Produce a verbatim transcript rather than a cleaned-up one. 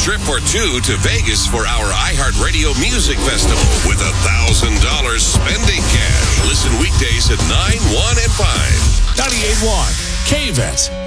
trip or two to Vegas for our iHeartRadio Music Festival with one thousand dollars spending cash. Listen weekdays at nine, one, and five. ninety-eight point one K V E T.